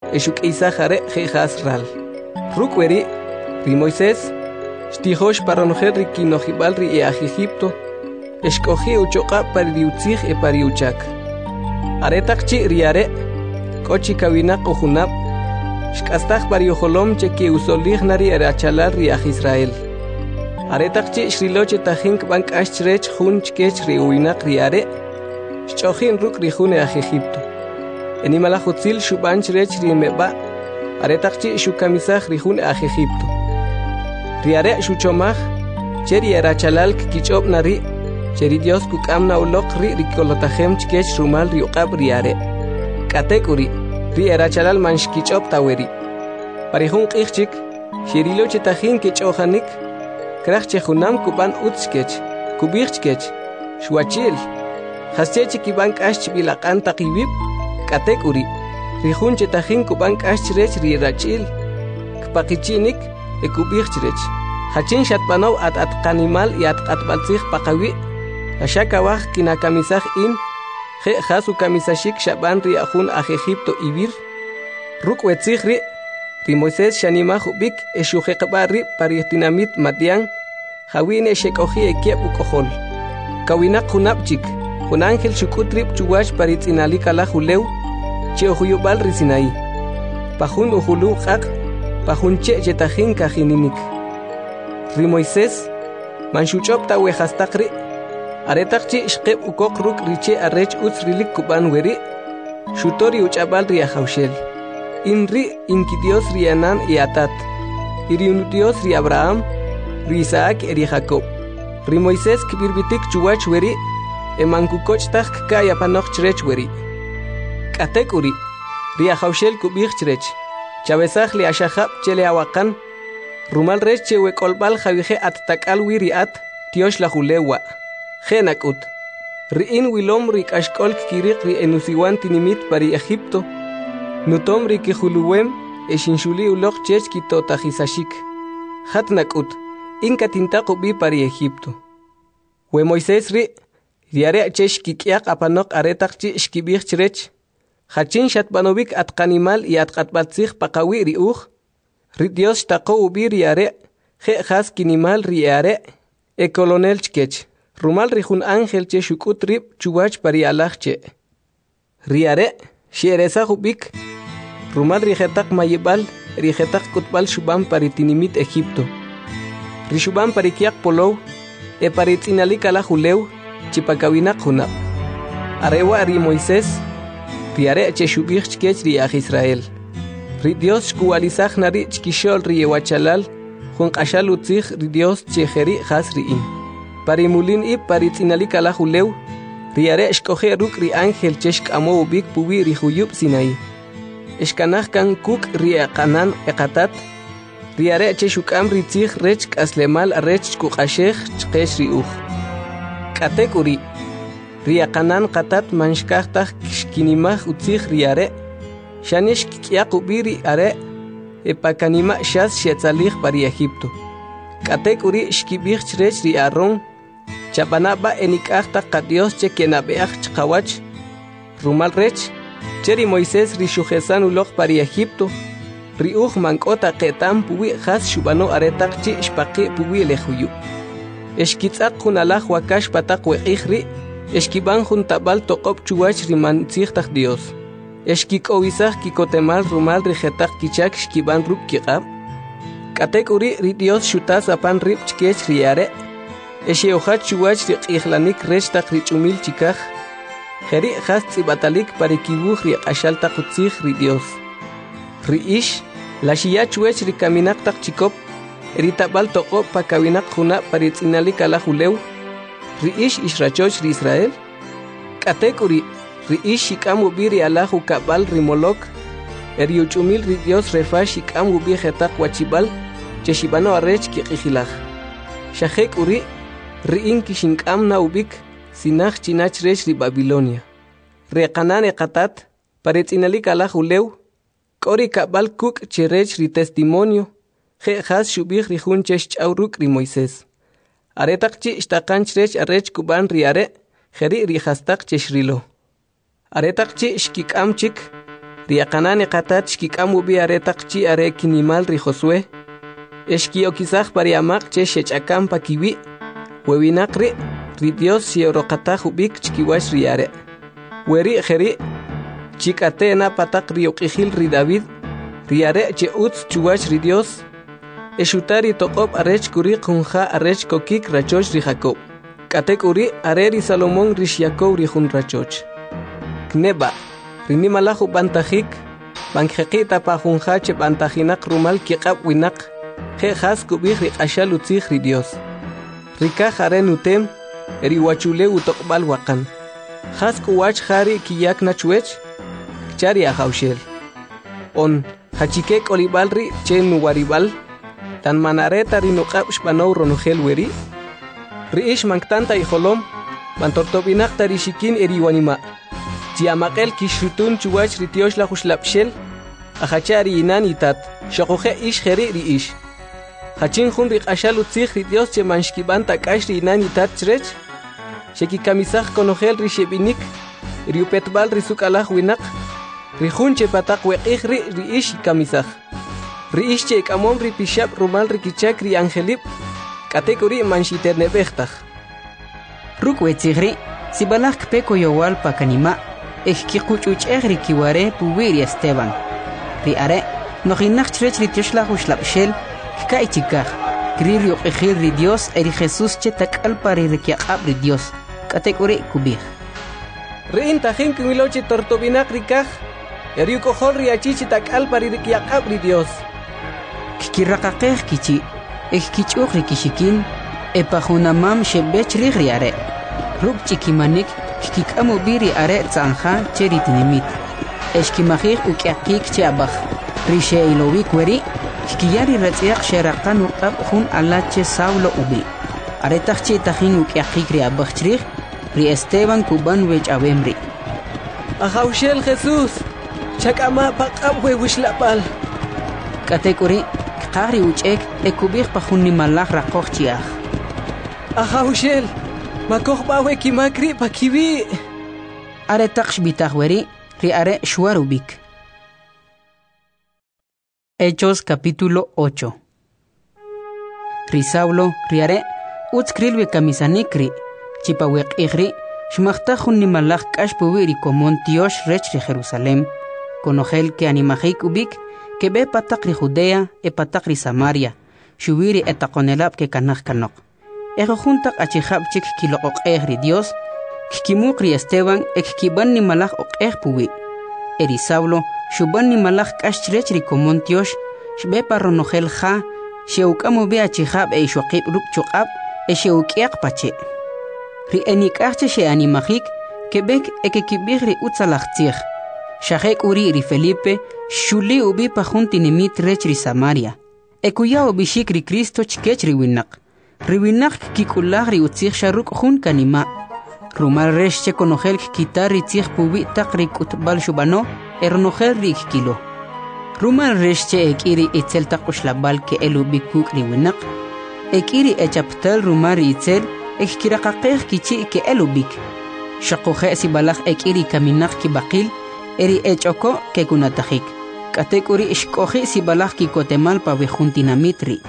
eshuk isajare jejas ral. Rukweri, ri Moisés, stihosh paronjer ri kinojibal ri Egipto, escogi uchoqa pariutzij e pariuchak. Aretakchi riare, kochi kawinak ujunab, shkastaj pariojolom che usolij nari erachalar ri Israel. Aretakchi shriloche tajink bank ashtrech jun chkech ri uinak riare, shchojin ruk ri june Egipto. Enimalajutzil shubanchrech ri meba, aretakchi shukamisaj ri jun Egipto. Riare shuchomaj, cheri erachalal kichob nari, cheri Dios kukamna ulok ri rikolotajem chkech rumal ri uqab riare. Katekuri, ri erachalal manshkichob taweri. Parihun qixchik, shirilo chetajin kichojanik, krachche junam kuban utskech, kubirchkech, shuachil. Haschechi kiban kash bilaqan taqibib, katekuri, rijun chetajin kuban kash rech ri rachil, kpakichinik, ekubirchrech. Hachin shatpanov at kanimal y at balzig pakawi, ashakawaj kinakamisaj in, je hasu kamisashik shaban ri ajun Egipto ibir, rukwetsig ri Moisés shanimaj ubik eshujeqba paritinamit matian, hawine shekoji ekiep ukohol. Kawinak junapchik, jun ángel shukutrip chuwash paritzinalika juleu, che ojuyubal ri Sinaí. Pajun ujulu qaq, pajun che jetajin kajininik. Ri Moisés, manshuchop ta wejastakri, aretakchi shqeb ukok ruk riche arrech utzrilik kuban weri, shutori uchabal ri ajaushel. Inri inkidios ri Anan y Atat, iriunudios ri Abraham, ri Isaac ri Jacob. Ri Moisés kibirbitik chuwach weri, emankukoch tak kaya panoch chrech weri. Katekuri, ri ajaushel kubich chrech, chavesaj li ashahab chele awakan, rumal rech che wekolbal javije at takal wiri at, tiosh la julewa. Genakut. Ri in wilom ri kashkol kirik ri enusiwan tinimit pari Egipto. Nutom ri kijuluwem eshinshuli ulok chech kito tajisashik. Hatnakut. Inka tintako bi pari Egipto. We Moisés riare chech kikiak apanok aretakchi shkibich chrech. Hachin shatbanovik at kanimal y at katbatzig pakawi ri ri Dios tako ubi riare, je has kinimal riare, e colonel chkech, rumal rijun ángel che shukutrip chuwach pari alachche. Riare, shiereza ubik, rumal rijetak mayibal, rijetak kutbal shubam pari tinimit Egipto. Rishubam pari kiak polou, e pari tzinalika la juleu, chipakawinak junab. Arewa ri Moisés, riare che shubich chkech ri Israel. Ri Dios kualizaj nari chkishol ri ewachalal, jun qashal utzig ri Dios chejeri has riin. Pari mulin ib pari tzinalika la juleu, riare shkoje ruk ri ángel cheshk amo ubik puwi ri huyub Sinaí. Eshkanaj kan kuk ri aqanan eqatat, riare cheshukam ri tzig rech aslemal arech kuqashej chqesh ri Katekuri, ri aqanan qatat manshkajtaj shkinimaj utzig riare, Shanish kiakubiri are epakanima shas shetzalij pari Egipto. Katekuri shkibich chrech ri Aarón, chapanaba enikachta kadios che kenabeach chkawach, rumal rech, cheri Moisés ri shujesan ulok pari Egipto, ri mankota ketam puwi has shubano aretakchi shpaqi puwi lehuyu. Eshkitzak kunalaj wakash patak weijri, eshkiban juntabal tokop chuwach ri mantzijtaj Dios. Eshkikowisaj kikotemal rumal rijetak kichak shkiban rub kiqab. Katekuri ri Dios shutas apan rib chkech riare. Esheojat chuwach ri q'ihlanik rechtak ri chumil chikaj. Jeri has tzibatalik parikibuj ri qashaltak utzij ri Dios. Ri ish, la shiya chuwech ri kaminaktak chikop, ri tabal toqo pakawinak juna paritzinalik ala juleu. Ri ish ishrachoch ri Israel. Katekuri ri ish shikam ubiri alahu kabal ri molok, yuchumil ri Dios refa shikam ubi jetak wachibal, cheshibano arrech kiqijilaj. Shajek uri, ri in kishinkam na ubik, sinaj chinach rech ri Babilonia. Reqanan eqatat, paretzinalik alah uleu, kori kabal kuk cherech ri testimonio, je has shubij ri jun chesh chauruk ri Moisés. Aretakchi ishtakanch rech arrech kuban ri are, jeri ri hastak cheshrilo. Aretakchi shkikamchik, riaqanani qatat shkikamu bi aretaq chi are kinimal ri Josué eshki okisaj pariamaq che shechakam pakiwi wewinaqri ri Dios sioroqataj ubik chkiwash ri are weri jeri chikatena pataq ri oqijil ri David ri are che utz chuwash ri Dios eshutari toqob arech kuri qunja arech kokik rachoch ri Jacob katek uri are ri Salomón ri Jacob ri jun rachoch kneba rini malahu bantajik banjeqita pa junja che bantajinak rumal kiqab winak je has kubih ri qashal utzij ri Dios rika jare nutem eri wachule utoqbal waqan has kuwach jari kiyak nachwech chari ajaushel on hachikek olibalri che nuwaribal tan manareta ri nuqab shbanow ronogel weri riish manktanta ijolom bantortobinak tarishikin eri wanima Tiamaqel kishutun chuwach ritiosh la khuslapshel achachari inan itat shoqoje ish kheri ri ish hachin khun ri qashal utzij ritios che manshkiban takash ri inan itat chrech sheki kamisaj konogel ri shebinik ri upetbal ri sukalaj winaq ri khun che pataq weqij ri ish kamisaj ri ish che kamom ri pishab rumal ri kichak ri angelip katekuri manshiternebejtaj rukwetsigri sibalaj peko yowal pakanima Ejkikuchuch egri kiware puwiri Esteban. Ri are, nojinak chrech ri tioshlag ushlapshel, kai chikaj. Krir yok ejir ri Dios eri Jesús che takal pari rekiaqab ri Dios. Katekuri kubij. Ri intajin kimiloche tortobinak rikaj, eri ukohol ri achichi takal pari rekiaqab ri Dios. Kikirakakej kichi, ejkichuch ri kishikin, epajunamam shebech ri are. Ruk chikimanik, kikamu biri are tzanja cheri tinimit eshkimajij ukyaqik che abaj rishe ilowik weri kiyari ratziaq sheraqan uqab jun alache Saulo ubi are tajchi tajin ukyaqik ri abaj chrij ri Esteban kuban wech awemri ajaushel Jesús chakama paqab we wishlapal katekuri qari uchek ekubij pajun nimalaj raqoj chiaj ajaushel Makoh bawe kimakri pakibi. Are taqsh bitahweri ri are shwarubik. Hechos capítulo 8. Ri Saulo ri are utskrilwe kamisanikri chipawek igri shmachtajun nimalaj kashpuwiri komon tiosh rech ri Jerusalem konogel que animajik ubik que be patak ri Judea e patak ri Samaria shubiri etakonelab que kanaj kanok. Ego juntak achihab chik kiloqoq ri Dios, kikimukri Esteban ekkiban ni malaj oq puwi. Eri Saulo, shuban ni malaj kashchrech ri komontiosh, shbepa ronogel ja, sheukamo be achihab e shoqib rup chuqab, e sheukiaq pache. Ri enikachche she animajik, kebek ekekibigri utzalachtzig. Shahek uri ri Felipe, shuli ubi pajunti nimit rech ri Samaria. Ekuya ubishik ri Cristo chkech ri winak. Riwinak kikulag ri utzig sharuk jun kanima. Rumal resche konogel kitar ri tzig pubi takri kutbal shubano ernogel ri kilo. Rumal resche ekiri itzel takushlabal ke elu bikuk riwinak. Ekiri echaptal rumal ri itzel ekkirakaqej kichi ke elu bik. Shakoje sibalaj ekiri kaminak ki bakil eri echoko ke kunatajik. Katekuri ishkoji sibalaj ki kotemal pa bejuntinamitri.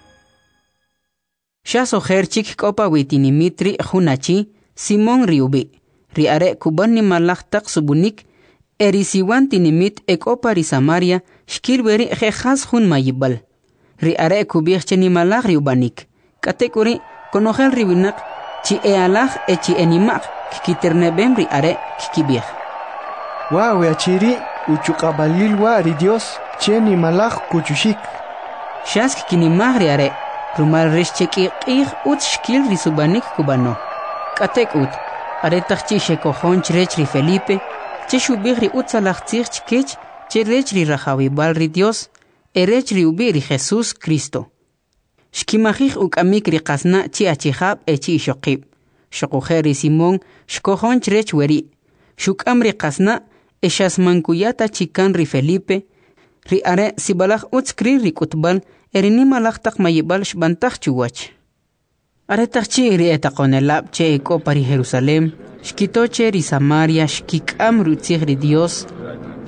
Shaso herchik kopa witinimitri junachi Simón riubi. Ri are kuban ni malaj tak subunik eri siwan tinimit ekopa ri Samaria shkilweri jehas jun mayibal. Ri are kubij cheni malaj riubanik. Katekuri konogel riwinak chi ealaj e chi enimak kikiternebem ri are kikibij. Wow, achiri uchukabalilwa ri Dios cheni malaj kuchushik. Shask kinimaj ri are. Rumal rishcheki qih ut shkil ri subanik kubano. Katek ut. Are tachi shekojon chrech ri Felipe. Che shubig ri ut salachtzig chkech. Che rech ri rajawibal ri Dios. Erech ri ubi ri Jesús Cristo. Shkimajij ukamik ri qasna chi achihab e chi shoqib. Shokujer ri Simón shkojon chrech weri. Shukam ri qasna e shasmankuyata chikan ri Felipe. Ri are sibalaj utskri ri kutbal. Erini malajtak mayibal shbantaj chuwach. Aretachchi ri etakonelab che eko pari Jerusalem, shkitoche ri Samaria shkikam rutzig ri Dios,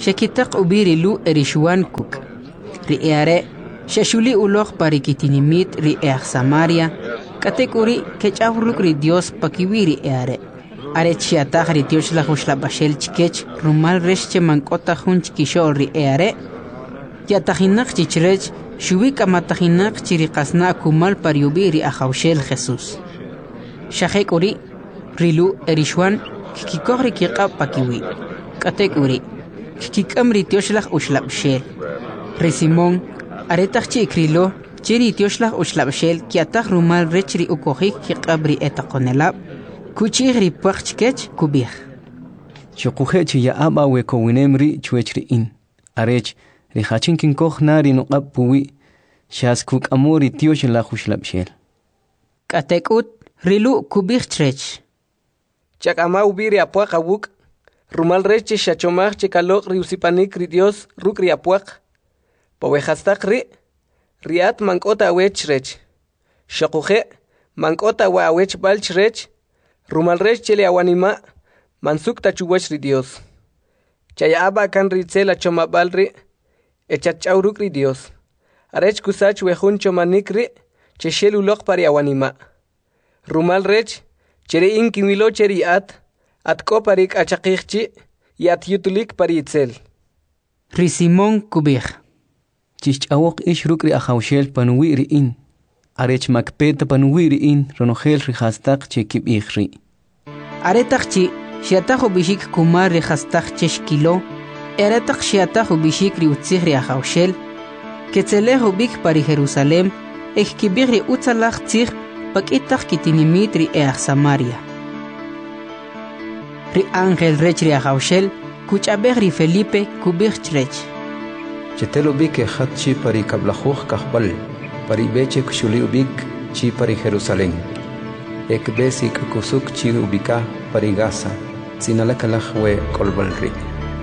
Shekitaq ubiri lu erishuan kuk. Riare shashuli ulog parikitinimit ri Samaria. Katekuri kechawruk ri Dios pakiwiri eare. Are chiataq ri Dios la bashel chikech rumal resh mankota hun chikishol ri eare. Yatajinak chichrech shubik amatajinak chiriqasna kumal pariubiri ajawshel Jesús. Shahekuri rilu erishuan kikikogri kiqab pakiwi. Katekuri kikikamri Dioshlach ushlabshel. Ri Simón aretaq chikrilo chiri Dioshlach ushlabshel kiataq rumal rechri ukojik kiqabri etaqonelab kuchigri paqchkech kubih. Chokuhechi ya aba wekowinem chuechri in. Arech ri hachinkin nari nuqab puwi shaskuk amori Dioshlach ushlabshel. Katekut rilu kubih trech. Chakama ubiri apuaq awuk rumal reche shachomaj chekalok riusipanik ri Dios ruk ri apuaq. Pawejastaq riat mankota awech rech. Shakuje mankota wa awech balch rech. Rumal rech chele awanima mansuk tachuwech ri Dios. Chaya aba kan ritzela chomabal echachau ruk ri Dios. Arech kusach wejun chomanik cheshel ulok pari awanima. Rumal rech chere inkinwilo cheri atko parik achaqixchi yat yutulik paritzel. Ri Simón kubih. Chichawok ishrukri ajawshel panuwiri in. Arech makpeta panuwiri in ronogel rihastaq chekib ihri. Aretaqchi shiatajo bishik kumar rihastaq cheshkilo. Eretaq shiatajo bishik ri utzig ri ajawshel. Ketzelejo bik pari Jerusalem. Ekibig ri utzalach tzig pakitaq kitinimit ri Samaria. Ri Ángel rech ri ajawshel kuchabeg ri Felipe kubig trech. Chetelo bik hatchi pari kablajuj kahbal, pari beche kushuli ubik chi pari Jerusalén. Ek besik kusuk chi ubika pari Gaza, sinalakalaj we kolbalri.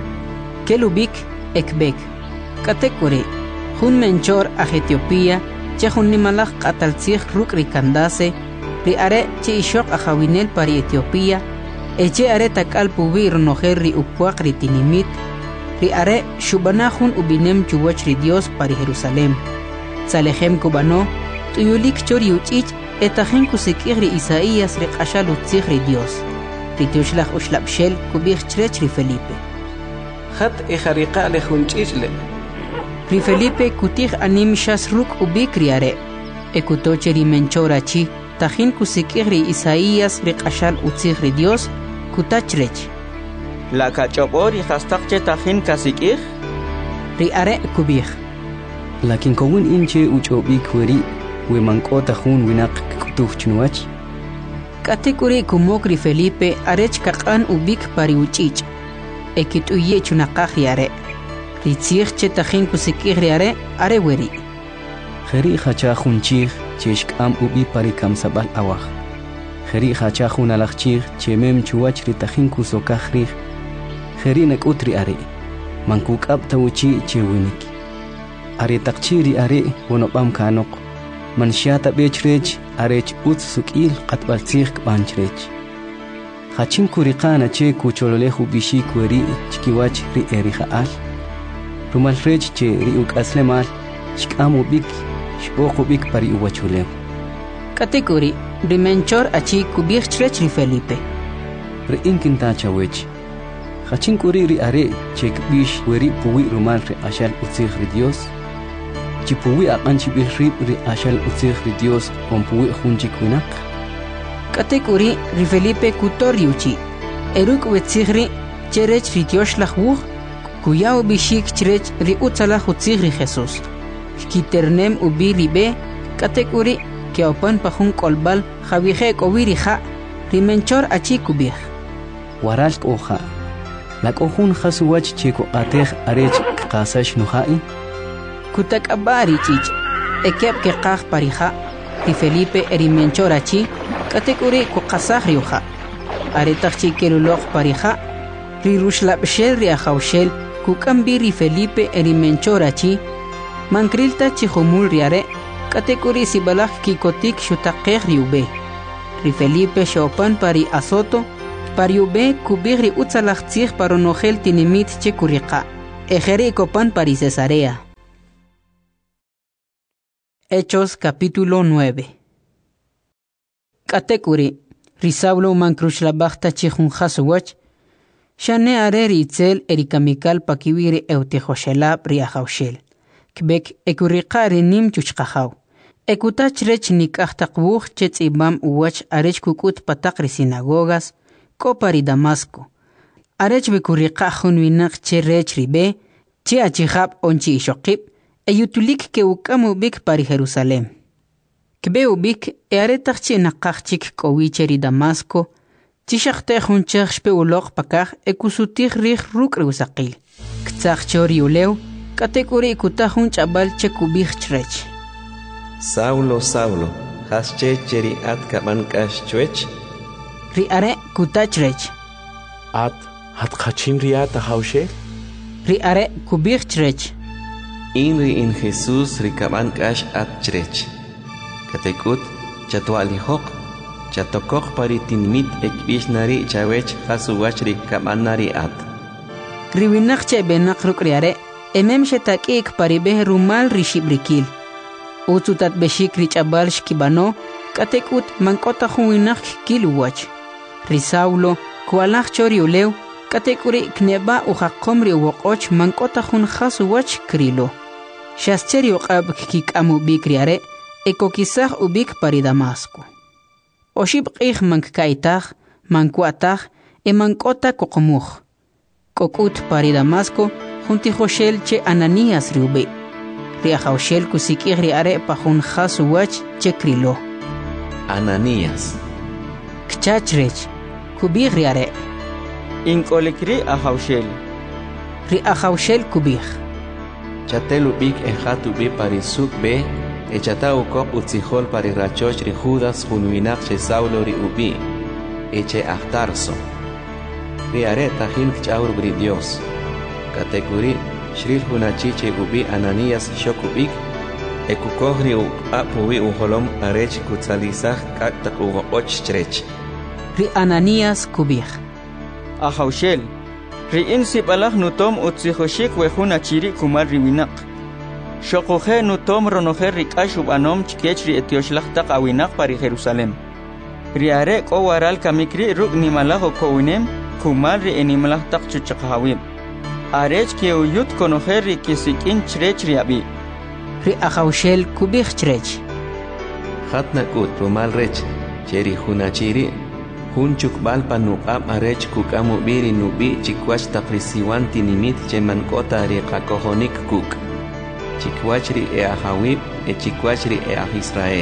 Kelubik ekbek. Katekuri, hun menchor a Etiopía, chehun nimalaj qataltzig ruk ri Kandase, ri are chi ishok a Jawinel pari Etiopía, eche are takal pubi ronojer ri upuaq ri tinimit, ri are shubanahun ubinem chuwach ri Dios pari Jerusalem. Salehem kubano, tuyulik chori uchich etajen kusikig ri Isaías ri qashal utzig ri Dios. Ri Dioshlach ushlabshel kubig chrech ri Felipe. Hat ejariqa lejun chichle. Ri Felipe kutig anim shas ruk ubik ri are. Ekutoche ri menchora chi, tajin kusikig ri Isaías ri qashal utzig ri Dios, kutachrech. La kachobor y hastaqche tajin kasikig? Ri are kubig. Lakin kowin inche uchobik weri we mankota hun winak kutuj chnuach. Katekuri kumok ri Felipe arech kaqan ubik pari uchich. Ekituye chunaqaj ri are. Ri tzig che tajin kusikig ri are weri. Kheri khacha khunchig cheshkam ubi pari kamsabal awaj. Kheri khacha khun alachchig chemem chuwach ri tajin kusokaj. Kheri nakutri are. Mankuk ab tawchi chewinik. Are takchiri are wonobam kanok. Manshata bechrech arech ut sukil qatbaltzig banchrech. Khachin kuriqana che kuchololehu bishik weri chkiwach ri erihaal. Rumal frech che ri ukaslemal shkamu bik shpoqu bik pari uwachulem. Katekuri rimenchor achi kubig chrech ri Felipe. Ri inkinta chawech. Khachin kuri ri are che kbish weri puwi rumal ri ashal utzig ri Dios. Chipuwi aqanchi bihrib ri ashal utzig ri Dios kompuwi khunchik winak. Katekuri ri Felipe kutori uchi. Eruk wetzigri cherech ri Dioshlach wuj kuyao bishik chrech ri utzalach utzig ri Jesús. Kiternem ubi ribe katekuri ke opan pajun kolbal javije kowiri ja rimenchor achi kubig. Waral oja. La kohun khasuwach cheko atej arech qasash nuhai. Kutak abari chich. Ekep ke qaj parija. Ri Felipe erimenchor achi katekuri ku qasaj riuja. Aretach chikelulok parija. Ri rushlabshel ri ajawshel kukambi ri Felipe erimenchor achi. Mankrilta chihumul riare. Katekuri sibalaj kikotik shutaqej riube. Ri Felipe shopan pari asoto. Pariube kubig ri utzalach tzig paronogel tinimit che kuriqa. ejeri copan para Cesarea. Hechos capítulo 9. Katekuri, Risaulo mankrush la bachta chihun haswach, shane areri itzel erikamikal pakiwiri eutihoshelab riahaushel. Kbek ekuriqari nim chuchqahaw. Ekutach rech nikahtakwuch chetz ibam uwach arech kukut patakri sinagogas, kopari Damasco. Arech bekuriqahun winak che rech ribe, che achihab onchi ishokib, eyutulik ke ukamu bik pari Jerusalem. Kbe ubik earetach che nakachik kowicheri Damasco, tishakte hunchach shpe ulok pakach ekusutich rich rukri usaqil. Ktsach chori uleu, katekuri ikutahun chabal che kubich chrech. Saulo, Saulo, has cheri at kaman kash chwech? Riare kutachrech. At khachim riata haushe? Riare kubich chrech. Inri in Jesus rikaman kash at chrech. Katekut chatuali hok, chatokok paritinmit ekbishnari chawech hasuwach rikamanari at. Riwinak che benak rukriare, emem shetakik paribeh rumal rishibrikil. Utsutat beshik richabal shkibano, katekut mankota huinak kiluwach. Risaulo, kualach choriuleu, katekuri kneba uhakomri uwokoch mankota hun hasuwach krilo. Shascheri uqab kik amu bikriare, ekokisach ubik pari Damasco. Oshib qih mankkaitach, mankuatach, mankota kokomuch. Kokut pari Damasco, junti Joshel che Ananías riube. Riajoshel kusikih riare pahun hasuwach che krilo. Ananías. Kchachrech, kubih riare. Inkolikri Ajoshel. Riajoshel kubih. Chatelubik ejatubi parisuk be, echatau kop utzihol pari rachoch ri Judas hunuinak che Saulo ri ubi, eche ahtarso. Riare tahin kchaur bri Dios. Katekuri, shril hunachiche ubi Ananías shokubik, ekukohri u apuwi uholom arech kutzalizach kaktak ugo ochrech. Ri Ananías kubih. Ajoshel. Ri'in sipalach nutom utzihoshik wehun achiri kumal riwinak. Shokoje nutom ronoje rikash ubanom chkech ri etioshlach awinak pari Jerusalem. Riare ko waral kamikri ruk nimalaho kouinem kumal ri enimalach tak chuchakahawim. Arech ke uyut konoje ri kisikin chrech riabi. Ri Ajoshel kubih chrech. Hatnakut rumal rech, cheri hunachiri, Hunchuk balpa nuqam arech kukamu biri nubi chikwach taprisiwan tinimit chemankota riqakohonik kuk. Chikwachri ahawib chikwachri Israel.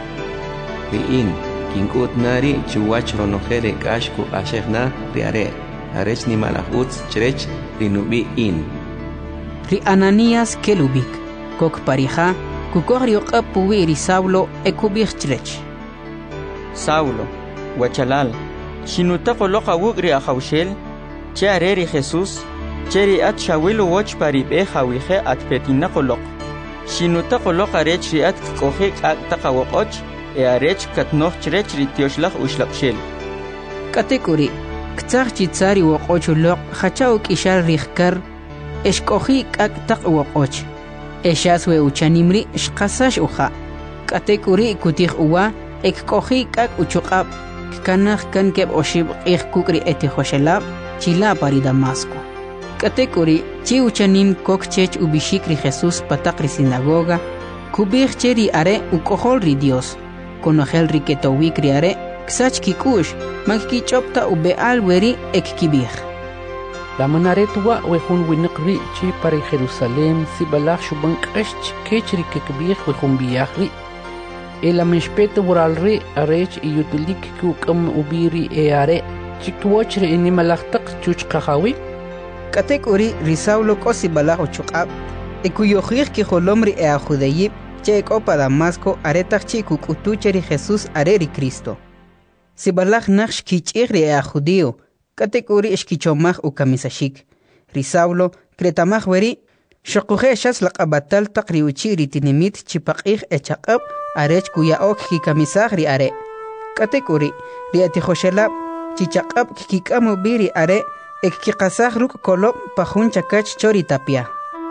Riin, kinkut nari chuwach ronojere kashku ashegna riare. Arech ni malahutz chrech rinubi in. Ri Ananías kelubik. Kok parija, kukogri oqapuwi ri Saulo ekubih chrech. Saulo. Wachalal, shinutako loka wugri Ajoshel, che areri Jesus, cheri at shawilu watch paribe hawihe at petinako lok. Shinutako loka rech at kohek at takawokoch, arech katnoch rech ritioslach ushlakshel. Katekuri, ktsach chitsari wokoch lok, hachauk ishar rihkar, eshkohi ak takwokoch. Eshaswe uchanimri shkasash uha. Katekuri kutih uwa, ekkohi ak uchukab. Kanach kan keb oshib kukri etihoshelab chila pari Damasco. Katekuri chi uchanim kokchech ubishikri Jesus patakri sinagoga, kubih cheri are ukohol ri Dios, konojel riketowikri are, ksach kikush, magkichopta ube alweri ekkibih. La manaretwa wehun winakri chi pari Jerusalem si balach shubank esh kechri kekbih wehun biyahri. El amespeto boralre arech iyutulik kukam ubiri eare chikwochre inimalachtak chuchkahawi. Katekuri Risaulo kosi balach uchukab, ekuyojir ki holomri eajudeyib, che ekopa Damasco aretach chikukutucheri Jesus areri Cristo. Si balach naksh kichigri eajudio, katekuri eshkichomach ukamisashik. Risaulo kretamach weri, shokuje shas laqabatal takriuchiri tinimit chipaqih echaqab, arech kuya ok kikamisaj ri are. Katekuri, ri atijoshelab, chichaqab kikikamu biri are, Ekkiqasaj ruk kolop pajun chakach chori tapia.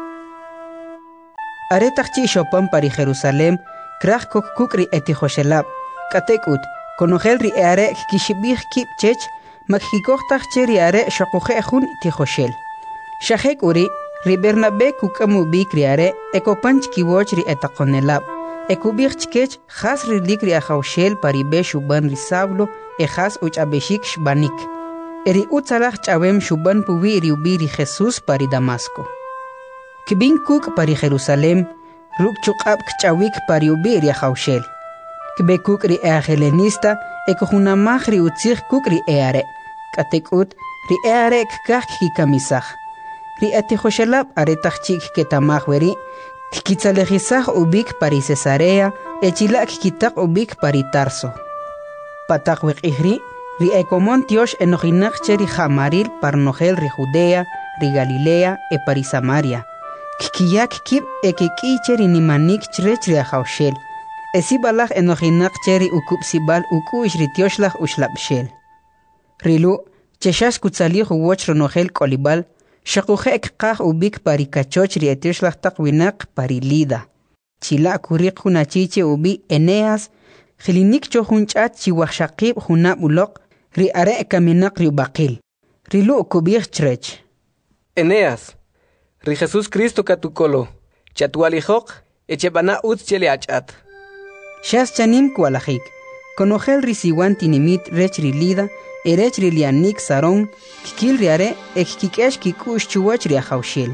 Aretach shopan pari Jerusalem, krach kok kukri eti Joshelab, katekut, konogel ri are kishibih kip chech, makkikochtach cheri are shokuje jun ti Joshel. Shahek uri, ri Bernabe kukamu bikri are, ekopanch kiwoch ri etakonelab, ekubich chkech, has ri likri a Joshel pari be shuban ri Saulo, has uch abeshik shbanik. Eri utzalach chawem shuban puwi ri ubiri Jesús pari Damasco. Kibin kuk pari Jerusalem, ruk chukab kchawik pari ubiri a Joshel. Kibe kuk ri helenista, ekohunamach ri utzich kuk ri eare. Katekut, ri eare kkach kikamisach. Ri ati Joshelab aretach chik ketamach weri, kitzalejisach ubik pari Cesarea, echilak kitak ubik pari Tarso. Patak wek ihri, ri ekomon tiosh enojinach cheri jamaril parnogel ri Judea, ri Galilea, e pari Samaria. Kikiyak kib ekiki cheri nimanik chrech ri Joshel. Esibalach enojinach cheri ukup sibal ukuish ri tioshlach ushlabshel. Rilu, cheshash kutzalih uwoch ronogel kolibal, shakuje ekkach ubik pari kachoch ri etioshlach takwinak pari Lida. Chila kurik hunachiche ubi Eneas, Khilinik chohunchat chiwachshaqib hunab ulok, ri are kaminak ri bakil. Rilu kubich chrech. Eneas, ri Jesús Cristo katukolo, chatualijok, echebana utz chele achat. Shas chanim kualajik, konogel ri siwan tinimit rech ri Lida, erech ri lianik saron, kikil ri are, ekkikesh kikush chuwach ri Joshel.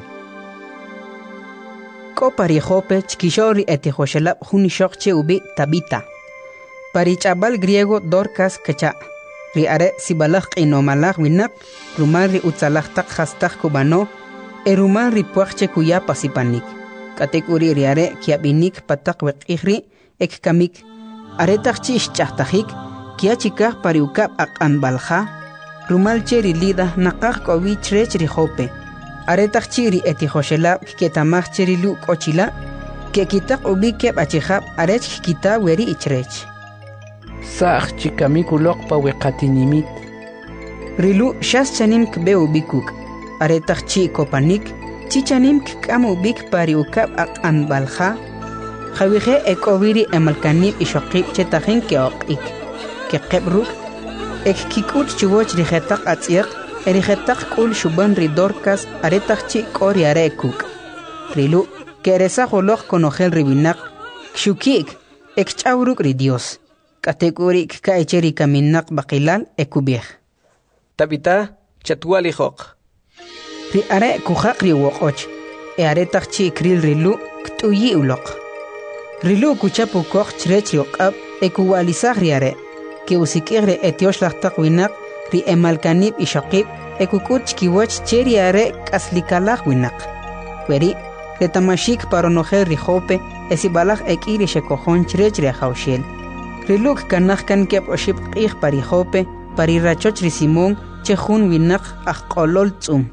Ko pari Jope chkishori eti Joshelab hunishokche ubi Tabita. Pari chabal griego Dorcas kacha. Ri are sibalach inomalach winak, rumal ri utzalach tak hastach kubano, rumal ri puachche kuya pasipanik. Katekuri ri are kiabinik patak wek ihri, ek kamik. Aretach chish chahtajik, kia chikach pari ukap ak anbalja, rumal cheri Lida nakach kowi chrech ri Jope. Aretach chiri eti Joshelab ketamach cheri lu kochila, ke kitak ubi kep achihab arech kita weri ichrech. Sach chikamikulok pa wekatinimit. Rilu shas chanim kbe ubikuk. Aretach chi kopanik, chichanim kam ubik pari ukap ak anbalja. Khawije ekowiri emalkanib ishokib chetajin ke okik. Ke kebruk, ek kikut chuwoch rijetak atziak, erijetak kul shuban ridorkas aretach chi kori arekuk. Rilu, ke eresajolok konogel ribinak, kshukik, ek chawruk ridios. Kategori kkaecheri kaminak bakilal ekubih. Tabita, chatualijok. Ri are kujak ri wokoch, e aretach chi kril rilu, ktuyi ulok. Rilu kuchapu koch chrech yokab, ekuwalizach ri are, ke usikigre etioshlach takwinak, ri emalkanib ishokib, ekukut chkiwach cheri are kaslikalach winak. Weri, retamashik paronogel ri Jope, esibalach ekiri shekojon chrech ri Joshel. Riluk kanach kan kep oship qih pari Jope, pari rachoch ri Simón, chejun winak ajkolol tzum.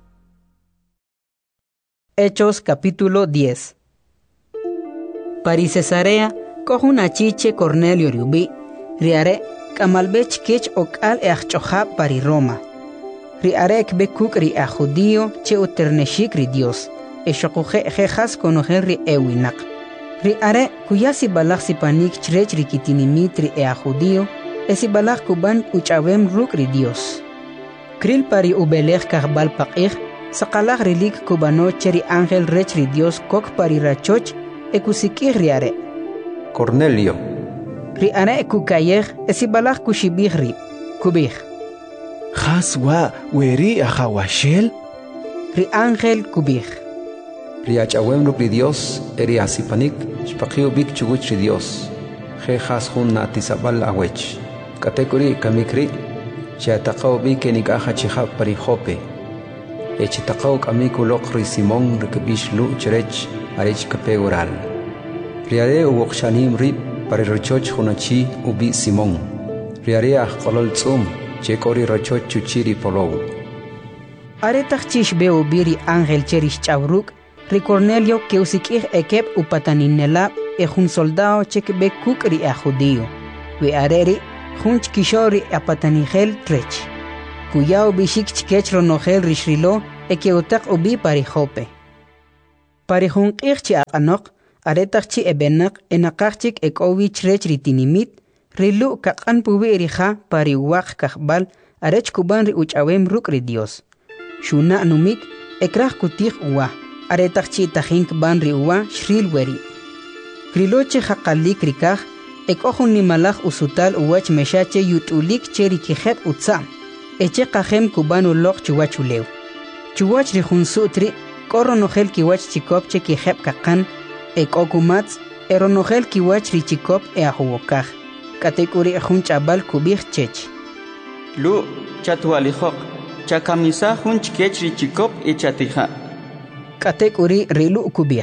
Hechos capítulo 10. Pari Cesarea, kohun achiche Cornelio riubi, riare, kamalbech kech okal eachchohab pari Roma. Riare ekbekuk ri a judío che uterneshik ri Dios, eshokuje jejas konojen ri ewinak. Ri are kuya sibalach sipanik chrech ri kitinimit ri a judío, esibalach kuban uchawem ruk ri Dios. Kril pari ubelech karbal pakich, sakalach rilik kubano cheri ángel rech ri Dios kok pari rachoch, ekusikih ri are. Cornelio. Ri are ekukayech, esibalach kushibih ri, kubih. Haswa weri a Joshel? Ri ángel kubih. Riachawem ruk ri Dios, eri asipanik, shpakio bik chuguch ri Dios. Jejas hun natisabal awech. Katekuri kamikri, chiataqao bik enikaja chihab pari Jope. Echitaqao kamikulok ri Simón rikebish lu cherech, arech kapegoral. Riare uwokshanim rib, pari rochoch hunachi ubi Simón. Riare kolol tzum, chekori rochoch chuchiri polow. Aretach chish beo biri ángel cherish chavruk, ri Cornelio que usikih ekep upataninela un soldado chekbe kuk ri a judío. We areri, junch kishori apatanigel trech. Cuyao bishik chikech ronogel rishrilo eke utak ubi pari Jope. Pari junqich aqanok aretachchi ebenak enaqachik ekovich rech ritinimit rilu kaqan pubi erija pari waq kahbal arech kuban ri uchawem ruk ri Dios. Shuna numik ekrach kutih uwa aretachchi tajink ban ri uwa shril weri. Kriloche haqalik rikaj ekohun nimalaj usutal uwach meshache yutulik cheri kijet utsam. Eche qajem kuban uloq chuwachulew. Chuwach ri junsutri koronogel kiwach chikopche kijeb kaqan ekokumats eronogel kiwach ri chikop ahuwokaj. Katekuri jun chabal kubij chech. Lu chatualijoq chakamisa jun chikech ri chikop chatija. Katekuri rilu kubij.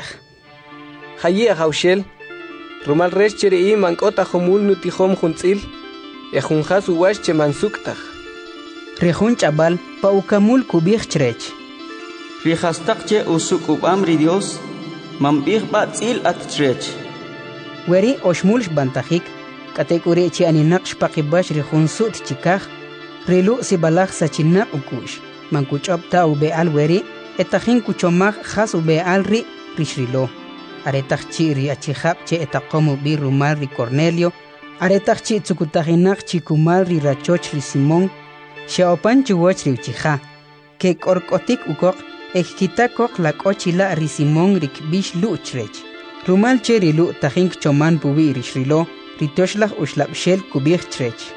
Hayi Haushel, rumal resh cheri mankota homul nutihom juntzil, ejunjas uwash che mansuktaj. Rejun chabal paukamul kubij chrech. Rijastaqche usuk ubam ri Dios, mambij batzil at chrech. Weri oshmulsh bantajik, katekuri chi aninaq shpaqibash rejun sut chikaj, rilu sibalaj sachinak ukush, mankuchopta ube al weri, etajin kuchomaj jas ube al ri rishrilo. Aretachchi ri achijab che etaqomu bi rumal ri Cornelio, aretachchi tsukutajinak chikumal ri rachoch ri Simón, Shaopan chuwach ri uchija, ke korkotik ukok, ekkitakok la kochila ri Simón rik bish luchrech. Rumal che ri lu tajink choman pubi rishrilo, ri toshlaj ushlabshel kubij chrech.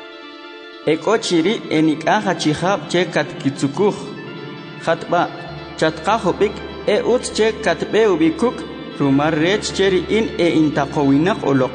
Ekochiri enikaja chihab che katkitsukuj. Hatba, chatkajopik utz che katbe ubikuk, rumar rech cheri intaqowinak olok.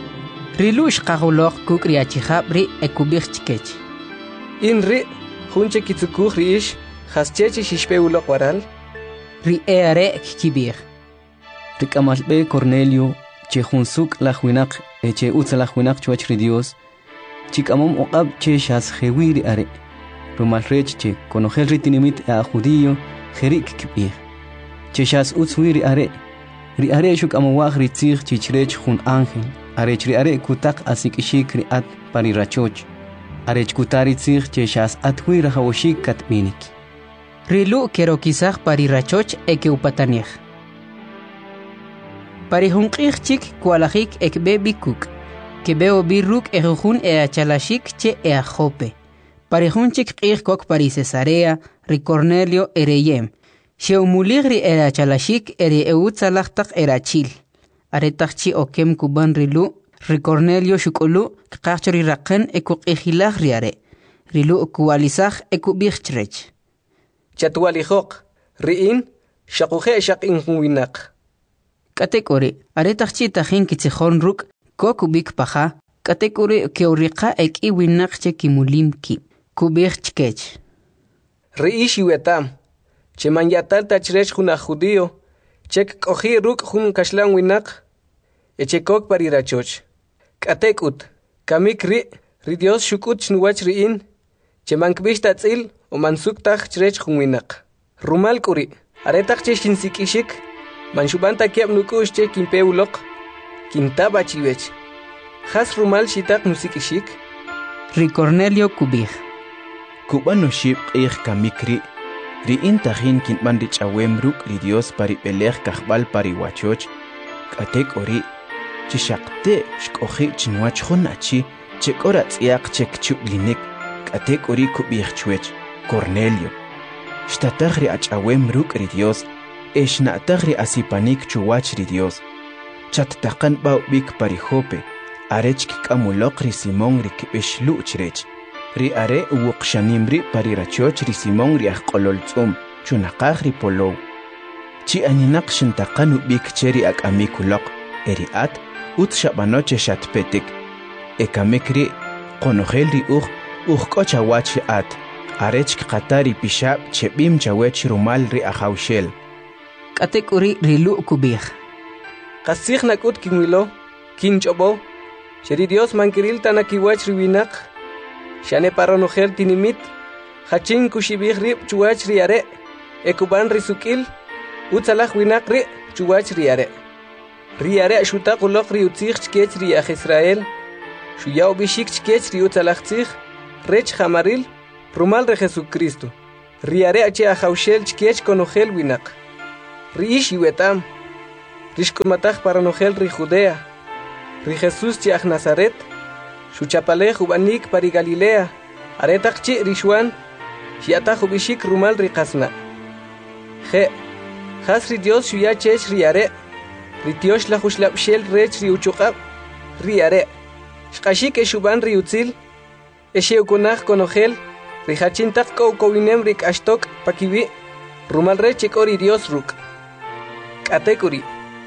Rilush qajulok kuk ri achijab ri ekubij chkech. Inri, junche kitsukuj riish, haschechi shishpe ulok waral. Ri eare kibir. Rikamalbe Cornelio, che junsuk la huinak, che utza la huinak chuach ri Dios, chikamom oqab che shas jewiri are. Rumal rech che konogel ritinimit a judío, jerik kibir. Che shas utzwiri are. Ri are shuk amawag ritzig chichrech jun ángel. Arech ri are kutak asikishik ri at pari rachoch. Arech kutari tzig che shas atwi rahawoshik katminik. Rilu kerokizaj pari rachoch eke upataniej. Pari junqij chik kualajik ekbe bikuk. Kebeo birruk ejujun achalashik che Jope. Pari junchik qij kok pari Cesarea, ri Cornelio ereyem. Sheumulig ri achalashik eri eutzalajtak erachil. Aretachchi okem kuban rilu, ri Cornelio shukulu, kqachri raqen ekuk ejilaj riare. Rilu kualizaj ekubij chrech. Chatualijok, riin, shakuje shakin huinak. Katekori, aretachchi tajin kitzijon ruk, kokubik paja, katekori keurika ek iwinak che kimulim ki. Kubij chkech. Riishi wetam, che manyatal tachrech juna judío, chek koji ruk jun kashlan winak, echekok pari rachoch. Katekut, kamik ri Dios shukut chnuwach riin, che mankbish tatzil, o mansuktaj chrech jun winak. Rumal kuri, aretak che shinsikishik, manshubanta kiab nukush che kimpeulok, kintaba chivech. Has rumal shitak musikishik. Ri Cornelio kubij. Kubano shib qih kamikri, ri intajin kintman richawem ruk ri Dios pari pelej kahbal pari wachoch, katek ori, chishakte shkoji chinwach honachi, chekora tsiak chek chublinik, katek ori kubij chwech, Cornelio. Shtatag ri achawem ruk ri Dios, eshnatag ri asipanik chuwach ri Dios. Chattakan bau bik pari Jope, arech kikamulok ri Simón ri kibish luchrech. Ri are uwuqshanim ri pari rachoch ri Simón ri aqololtzum, chunaqaj ri polow. Chi aninak shintaqan ubik cheri akamikulok, eri at, ut shabanoche shatpetik. Ekamik ri, qonogel ri kocha wach at, arech kqatari pishab chebim chawech rumal ri Haushel. Katek uri rilu kubij. Qasij nakut kinwilo, kinchobo, sheri Dios mankiril tanakiwach riwinak, shane paronogel tinimit, hachin kushibij rib chuwach riare, ekuban risukil, utzalaj winak ri chuwach riare. Riare shutak ulok ri utzij chkech ri Israel, shuyao bishik chkech ri utzalaj tzij, rech hamaril, Rumal de Jesucristo. Riare ache a Jaushel chkiech konogel winak. Riish iwetam. Rishkomatach para nogel ri Judea. Ri Jesús chiach Nazaret. Shuchapale jubanik pari Galilea. Aretach chi rishwan. Shiatach ubishik rumal ri kasna. Je. Has ri Dios shuyachech riare. Ri Dios la jushlapshel rech ri uchukab. Riare. Shkashik eshuban ri utzil. Esheukunach konogel. Rihachintak kowinem rik ashtok pakiwi. Rumal rech ekori Dios ruk. Katekuri.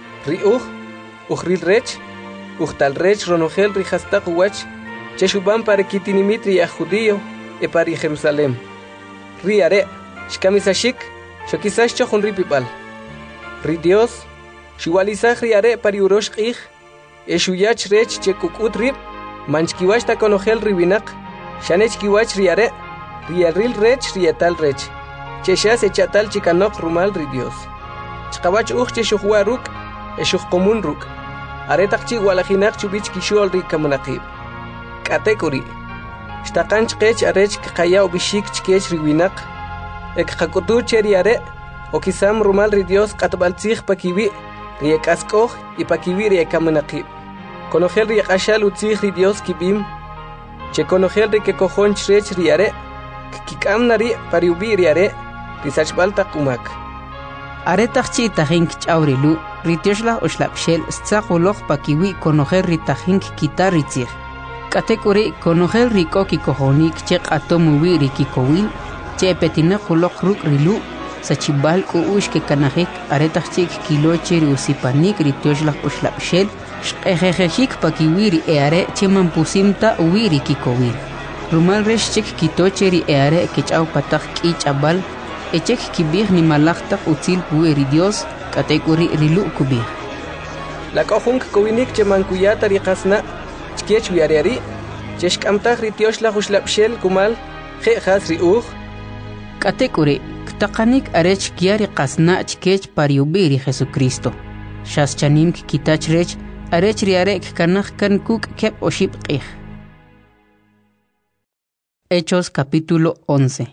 Uhril rech. Uhtal rech ronogel rihastak uwach. Cheshuban para kitinimit a judío e para Jerusalén. Riare. Shkamisashik. Shokisash chochun ripipal. Ri Dios. Shuwalizach riare para urosh ich. Eshuyach rech chekukut rip. Manchkiwash ta konogel ribinak. Shanech kiwach riare. Riaril rech rietal rech. Cheshas echatal chikanok rumal ri Dios. Chkawach cheshuhua ruk. Eshuh komun ruk. Aretak chi walajinak chubich kishol ri kamunakib. Katekuri. Shtakanch kech arech kaya ubishik chkech riwinak. Ek hakutu cheriare. Okisam rumal ri Dios katbaltzich pakiwi. Riekaskoh y pakiwi riekamunakib. Konogel riekashal utzich ri Dios kibim. Che konogel rikekojon chrech riare. Kikam nari pariubi riare. Risachbalta kumak. Aretach chi tajink chaurilu. Ritiosla oshlapshel stzakolog pakiwi konogel ritajink kitaritzich. Katekuri konogel rikoki kojonik chek atomuwi rikikowil. Che petina kolok ruk rilu. Sachibal uush ke kanajik aretach chik kiloche riusipanik ritiosla oshlapshel. Shkejejejik pakiwiri eare cheman pusimta uwiri kikowil. Rumal resh chek kitocheri eare kechau patak kichabal. Echek kibih ni malaktak utzil pueri Dios katekuri rilu kubih. La kohunk kowinik cheman kuyata riqasna chkech wiariari. Cheshkamtach ritioshla hushlapshel kumal je has riuj. Katekuri ktakanik arech kiari qasna chkech pariubiri Jesucristo. Shas chanim kitach rech arech riarek kanach kan kuk kep oship qih. Hechos capítulo 11.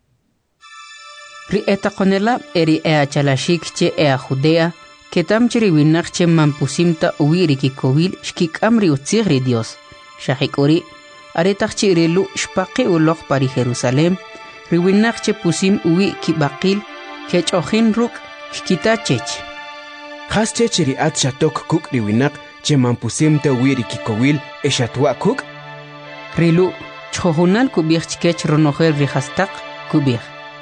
Ri etakonela eri chalashik che Judea, ketam chiri winach che mampusimta uwiri kikowil shkik amri utzigri Dios. Shahikuri, aretach chirilu shpaqi ulok pari Jerusalem, ri winach che pusim uwi kibakil, kech ojin ruk shkitachech. Has chechiri at shatok kuk ri winak che mampusimta uwiri kikowil eshatwa kuk? Rilu, chojunal kubih chkech ronogel rihastak kubih.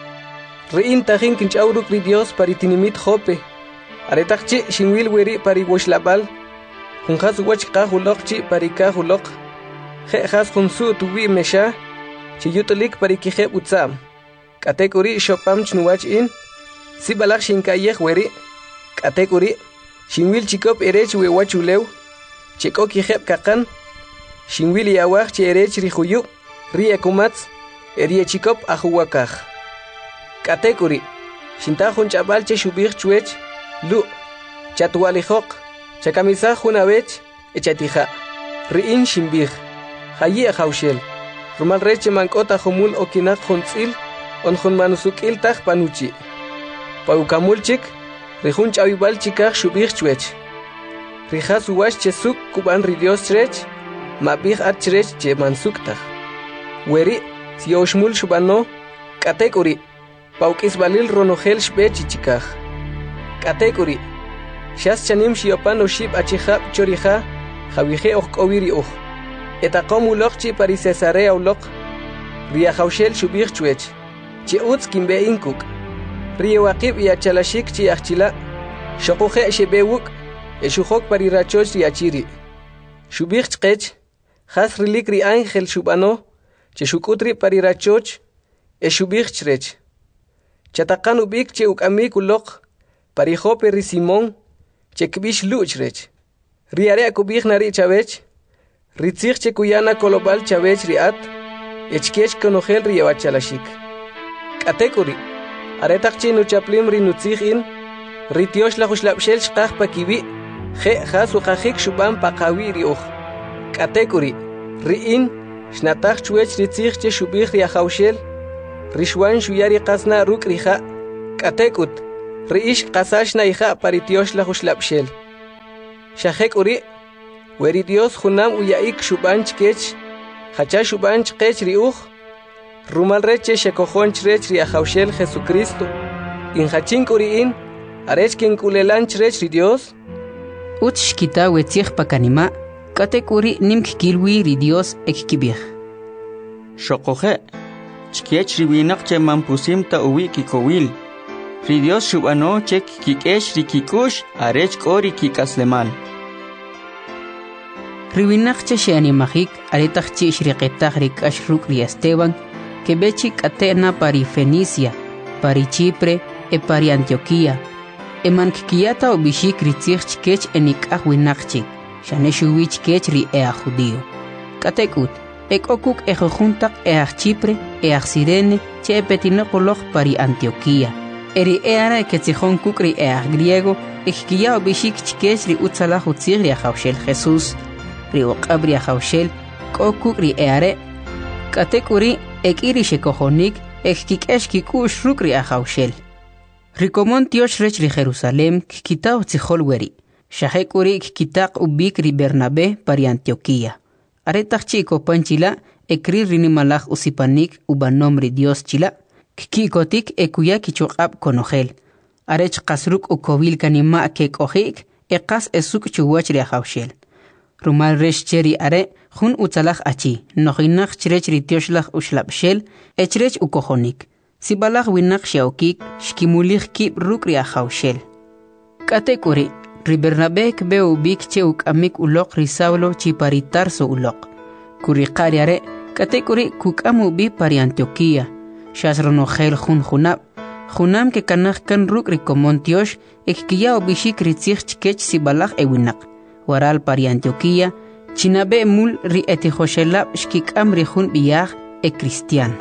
Rein tajin kinchauruk ri Dios paritinimit jope. Aretachchi shinwil weri pari washlabal. Junjas wachka hulokchi parika hulok. Je has junsu tuwi mesha. Chiyutulik parikije utzam. Katekuri shopam chnuwach in. Sibalak shinkayeh weri. Katekuri shinwil chikop erech wewachulew. Chiko kijeb kakan. Shinwil yawach chi erech rihuyu. Rie kumatz. Erie chikop ahuwakaj. Katekuri, shintajun chabal che shubir chuech, lu, chatualijok, chakamisa junabech, echatija, riin shimbir, hayi a jaushel, rumal reche mankota humul okinak juntzil, onjun manusukil taj panuchi. Paukamulchik, rihun chabibal chikaj shubir chuech. Rijas uwash chesuk kuban ridios chrech, mabir at chrech che mansuktaj. Weri, si oshmul shubano, katekuri, Paukis balil ronogel shbech chikaj. Katekuri. Shas chanim shiopan oshib achihab chorija, javije okowiri oj. Etakom ulokchi pari Cesarea ulok. Ria jaushel shubir chuech. Chi utz kimbe inkuk. Ria wakib y achalashik chi achila. Shokuje shebewuk. Eshuhok pari rachoch riachiri. Shubir chkech. Has rilik ri ángel shubano. Cheshukutri pari rachoch. Eshubir chrech. Chatakan ubik che ukamik ulok, parijope ri Simón, che kbish luchrech. Riare kubik nari chavech, ritzich che kuyana kolobal chavech riat, echkech konogel riawachalashik. Katekuri, aretak che nuchaplim ri nutzich in, ritiosh la hushlapshel shkaj pakiwi, je has ukajik shuban pakawi riuj. Katekuri, ri in, shnatach chuech ritzich che shubik riajaushel, Rishwan shuyari qasna ruk riha katekut riish qasashna iha paritiosh la huslapshel. Shahek uri weri Dios hunam uyaik shubanch kech hacha shubanch kech riuch rumal reche shekohonch rech riahaushel Jesucristo in hachin kuriin arech kin kulelanch rech ri Dios Utshkita wetzich pakanima katekuri nimk kilwi ri Dios ekkibih. Shokohe chkech riwinak che mampusim ta uwi kikowil. Ri Dios shubano chek kikesh rikikush arech kori kikaslemal. Riwinak che sheanimahik aretach chi shriqetach rikash ruk ri Esteban que bechik atena pari Fenicia, pari Chipre e pari Antioquía. Emankikiata obishik ritzich chkech enikah winakchik, shaneshuwich kech ri ea judío. Katekut, ekokuk ejojuntak each Chipre, each Sirene, che epetinokolog pari Antioquía. Eri eara ketzihon kuk ri each griego, ekkia obishik chkech ri utzalah utzig ri ajaushel Jesús, ri oqab ri ajaushel, kokuk ri eare. Katekuri, ekiri shekojonik, ekkikesh kikush ruk ri ajaushel. Rikomon Tiosh rech ri Jerusalem kikitao tzihol weri. Shahekuri kikitak ubik ri Bernabé pari Antioquía. Aretach chiko panchila ekri rinimalach usipanik ubanom ri Dios chila. Kikikotik ekuya kichokab konogel. Arech kasruk ukovil kanima kekojik ekas esuk chuwach ri ajaushel. Rumal resh cheri are jun utzalach achi. Nohinach chrech ri Tioshlach ushlapshel echrech ukojonik. Sibalach winak shaokik shkimulich kip ruk ri ajaushel. Katekuri ri Bernabé kbe ubik che ukamik ulok ri Saulo chi pari Tarso ulok. Kuri qariare katekuri kukam ubi pari Antioquía. Shasronogel junab. Junam ke kanach kan ruk ri komon Tiosh ekkiya ubishik ri tzich chkech sibalach ewinak. Waral pari Antioquía chinabe mul ri etihoshelab shkikam ri jun biyach e cristiano.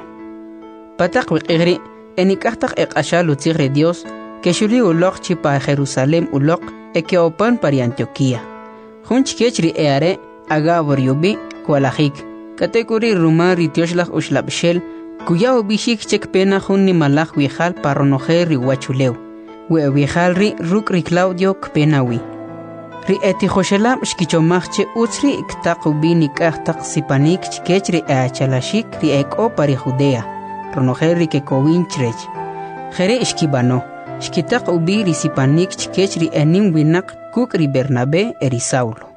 Patak wiqigri enikahtak eqashal utzigre Dios que shuli ulok chi pa Jerusalem ulok e que opan pari Antioquía. Jun chkechri eare agabor yubi kualajik. Katekuri rumar ri Tioshlach ushlapshel kuya ubishik chek pena jun ni malach wijal paronoje ri wachuleu. We wijal ri ruk ri Claudio kpenawi. Ri etihoshelam shkichomachche utzri iktak ubi nikahtak sipanik chkechri eachalashik ri eko pari Judea. Ronojerri que covinchrech. Jere ishkibano. Shkitak ubi risipanik chkechri enim winak kukri Bernabé eri Saulo.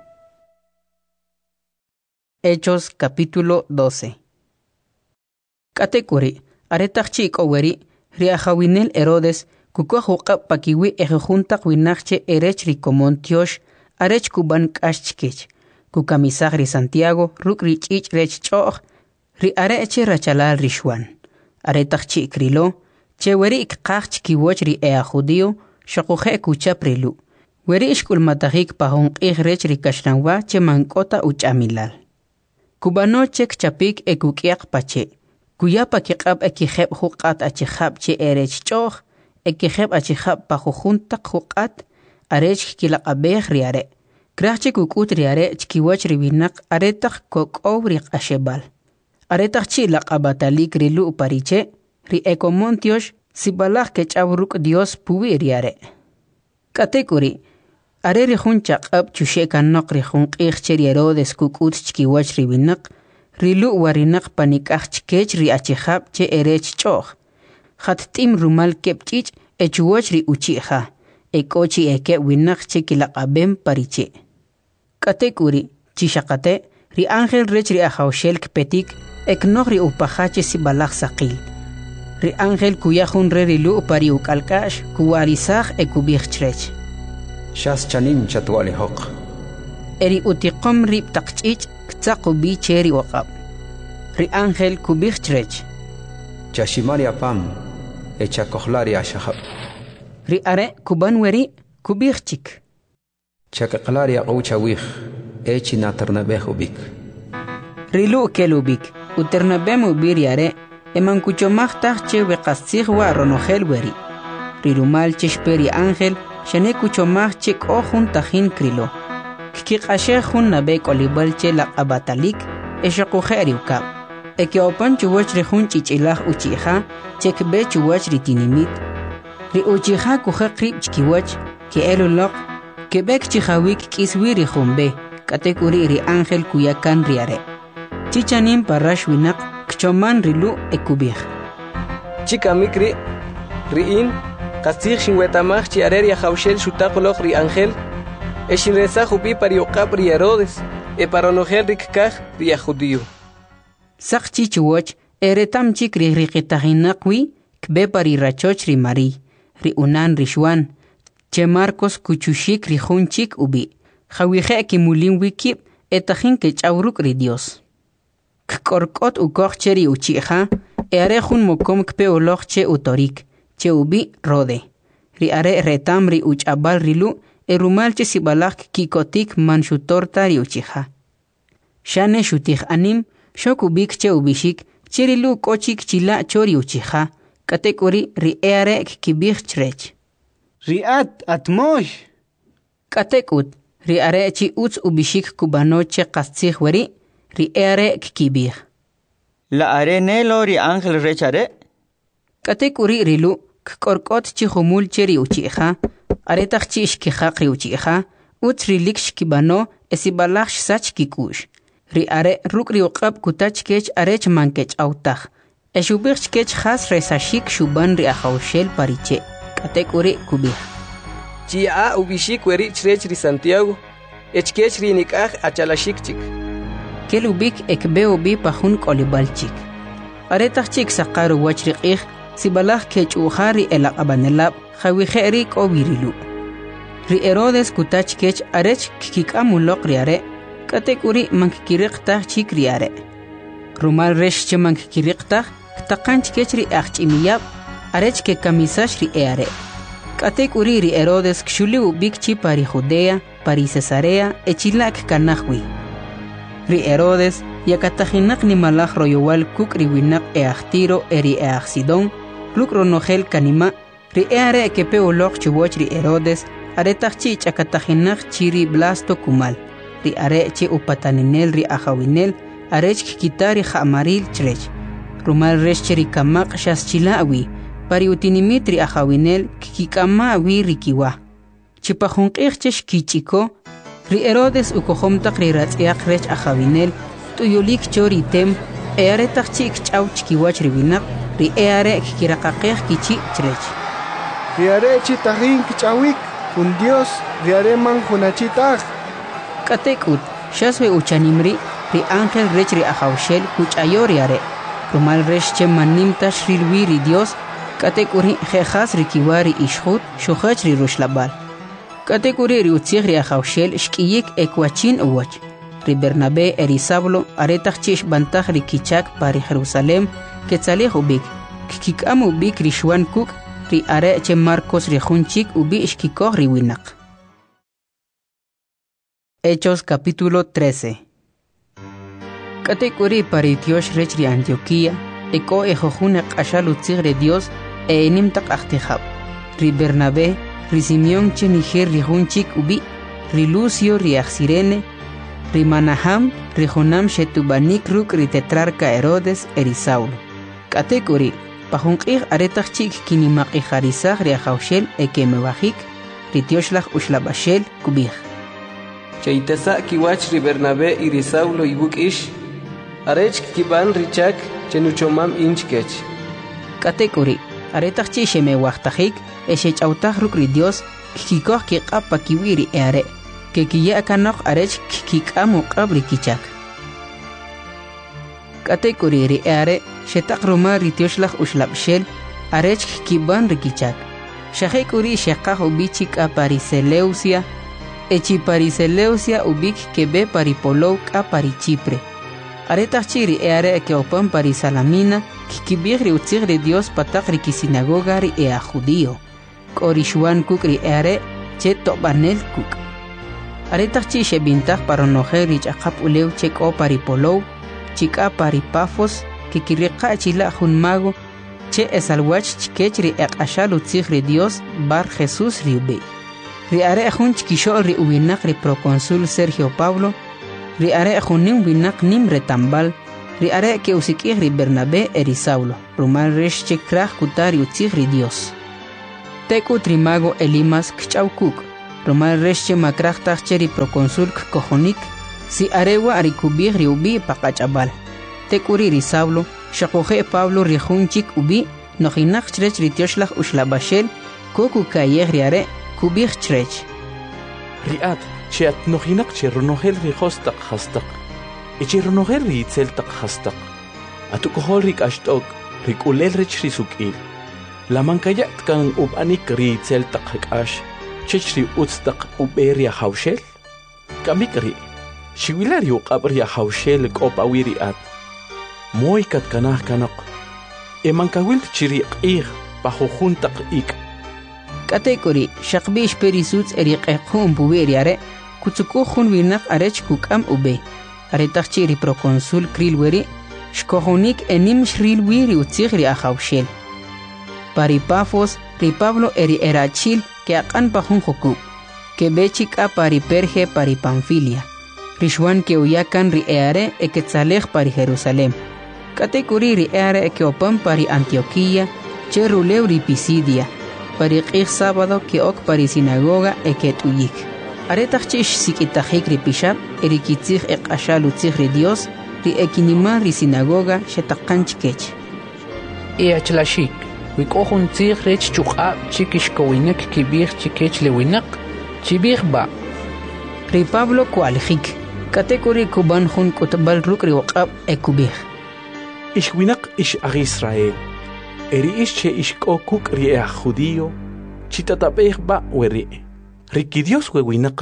Hechos capítulo 12. Katekuri, aretach chiko weri, riajawinel Herodes, kukuajuqab pakiwi ejejuntak winakche erech rikomon Tiosh, arech kuban kashchkech, kukamisagri Santiago, rukri chich rech choch, ri areche rachalal rishwan. Aretach chi krilo, che weri ikqach kiwoch ri ea judío, shakuje kuchaprilu. Weri ishkul matahik pahon rech ri kashnanwa che mankota uchamilal. Kubano chek chapik ekukiak pache. Kuyapa kiqab ekiheb huqat achihab che erech choch, ekiheb achihab pahujuntak huqat, arech kilaqabeh riare. Krachche kukut riare chkiwoch ribinak aretach kokov ri ashebal. Aretach chi laqabatalik rilu pariche, ri ekomon Tiosh sibalach kechavruk Dios puwi riare. Katekuri, are ri jun chaqab chushekanok ri jun q'iqcheri Herodes kukut chkiwach ribinak, rilu warinak panikach chkech ri achihab che erech choch. Khattim rumal kepchich echuwach ri uchiha, ekochi eke winak che kilaqabem pariche. Katekuri, chishakate, ri ángel rech ri ajaushel kpetik, eknog ri upahache sibalach saqil. Ri ángel kuyajun re rilu pari ukalkash kuwarisaj ekubichrech. Shas chanim chatwali hoq. Eri utiqom ri ptaqchich ktsaqubi cheri waqab. Ri ángel kubichrech. Chashimari apam echa kohlari ashahab. Ri are kuban weri kubichik. Chakaqlari aqoucha wih echi naternabeh ubik. Rilu kelubik, uternabemu biriare, emankuchomachtaj che weqastzig wa ronogel weri. Rilumal cheshperi ángel, shane kuchomach che kohun tajin krilo. Kikikashe jun nabe kolibal che la abatalik, eshakujeri ukab. Eke opan chuwach ri jun chichilaj uchiha, chek be chuwach ri tinimit. Ri uchiha kuja krip chkiwach, ke elulok, ke bek chihawik kiswi ri jumbe, katekuri ri ángel kuyakan riare. Chichanim parash winak, kchoman rilu ekubij. Chica mikri, riin, kastig shinwetamach chiarer ya jaushel shutaqoloch ri ángel, eshinreza jupi pariokap ri Herodes, e paronojer rikkaj ri judío. Sakchi chuwach, eretam chik ri riqitahinakwi, kbe pari rachoch ri Mari, ri unan ri Juan, che Marcos kuchushik ri junchik ubi, jawije ki mulin wikip, etajin ke chauruk ri Dios. Kkorkot ukoch che ri uchiha, earejun mokom kpe oloch che utorik, che ubi rode. Ri are retam ri uchabal rilu, erumal che sibalak kikotik manshutorta ri uchiha. Shane shutich anim, shokubik che ubishik, cherilu kochik chila chori uchiha, katekori ri earek kibich chrech. Riat atmosh. Katekut, ri are chi uts ubishik kubanoche kastzich weri, ri earek kibich. La are nelo ri ángel rechare. Katekori rilu, kkorkot chi humul cheri uchiha, aretach chi ishkihak ri uchiha, uts rilik shkibano, esibalach sach kikush. Ri are ruk ri uqab kutach kech arech mankech autach. Eshubich kech has resashik shuban ri ahaushel pariche. Katekuri kubih. Chia ubishik weri chrech ri Santiago, echkech ri nikaj achalashik chik. Kelubik ekbe ubi pahun kolibalchik. Aretach chik sakaru wach riqih, sibalach kech uhari elak abanelab, jawije ri kobirilu. Ri Herodes kutach kech arech kikamulok ri are, katekuri mankikiriqtah chik riare. Rumal resh che mankikiriqtah, ktaqanch kech ri achchimiyab, arech ke kamisash ri eare. Katekuri ri Herodes kshuli ubik chi pari Judea, pari Cesarea, echilak kanahwi. Ri Herodes, yakatajinak ni malach royowal kuk ri winak eachtiro eri eachsidon, ruk ronogel kanima, ri eare kepe olok chuboch ri Herodes, aretach chi chakatajinak chiri blasto kumal. Ri are che upataninel ri ajawinel, arech kikitari jamaril chrech. Rumal resh cheri kamak shaschila awi, pari utinimit ri ajawinel kikikama awi rikiwa. Chipajunqih chesh kichiko, ri Herodes ukohomtak ri ratziak rech ajawinel, tuyolik chori tem, earetach chik chaw chikiwach ri winak, ri eare kikirakaqih kichi chrech. Ri are chitahin kichawik, un Dios, ri are man hunachitach. Katekut, shaswe uchanimri, ri ángel rech ri ajaushel kuchayori are. Rumal resh che manimta shrilwi ri Dios, katekuri jejas ri kiwari ishhut, shuhach ri rushlabal. Katekuri ri utzig ri ajaushel shkiyik ekwachin uwach. Ri Bernabé eri Saulo aretach chish bantach ri kichak pari Jerusalem, ketzalej ubik. Kikikam ubik ri Juan kuk, ri are che Marcos ri junchik ubi ishkikoh ri winak. Hechos capítulo 13. Katekuri paritiosh rech ri Antioquía, eko ejojune qashal utzig re Dios, enimtak achtihab. Ri Bernabé, ri Simeón che niger ri junchik ubi, ri Lucio ri Axirene, ri Manaham, ri Jonam shetubanik ruk ri tetrarca Herodes eri Saulo. Katekuri, pajunqih aretach chik kinimaq ijarizaj ri ajaushel ekemebajik, ri tioshlaj ushlabashel kubij. Cheitesa kiwach ri Bernabé y ri Saulo ibuk ish, arech kiban richak chenuchomam inchkech. Katekuri, aretach chi shemewajtajik, eshechautaj ruk ri Dios, kikikoh kiqapa kiwiri eare, que kiya kanok arech kikamu qabri kichak. Katekuri ri eare, shetak roma ri tioshlaj ushlabshel, arech kiban ri kichak. Shahekuri shekaj ubichik a Pariseleusia, echi Pariseleusia ubik kebe paripolou a Parichipre. Aretach chiri eare ke opan Parisalamina, kikibigri utzig ri Dios patak ri kisinagoga ri ea judío. Korishuan kuk ri eare, che tobanel kuk. Aretach chi shebintach paronoje ri chakap uleu chek o paripolou, chika paripafos, kikiriqa chila junmago, che esalwach chikech ri eqashal utzig ri Dios bar Jesús ri ube. Ri are ejun chikishol ri uwinak ri proconsul Sergio Pablo, ri are ejunim winak nim retambal, ri are que usikih ri Bernabé eri Saulo rumal resh chekrah kutar yutzih ri Dios teku trimago Elimas kchaukuk rumal resh che makrah tacheri proconsul kojonik si arewa arikubih ri ubi pakachabal tekuri ri Saulo shakoje Pablo ri junchik ubi nojinak chrech ri tioshlach ushlabashel koku kayeh ri are kubih chrech riat chat nojinak che ronogel ri hostak hastak ichi ronogel ri tseltak hastak atukojol ri kashtok ri kulel rich ri sukil la mankayat kan ubanik ri tseltak hakash chech ri utstak uberia haushel kamikri shiwilari uqabria haushel kopawiri at moy kat kanah kanak emankawil chiri qih pahujuntak ik katekori shaqbish perisuts eriqeqhum buberiare kutsukukhun winak arech kukam ube aretachiri proconsul krilweri shkohonik enim shrilwiri utsighri ahawshel paripafos ri Pablo eri erachil que aqan pahun joku que bechika pari Perge pari Panfilia rishwan que uyakan ri eare eketzalej pari Jerusalem katekuri ri eare ekeopan pari Antioquía cheruleu ri Pisidia pari qih sábado que ok pari sinagoga eketuyik aretachchish sikitajik ri pishab erikitzig eqashalutzig ri Dios ri ekinima ri sinagoga shetaqanchkech achlashik wikohun tzig rech chuqab chikishkowinek kibir chikech lewinak chibir ba ri Pablo kualjik katekuri kuban hun kutbal ruk ri waqab ekubih ishwinak ish ag Israel eri ish che ishkokuk ri judío chitatabeh ba weri Riki Dios wewinak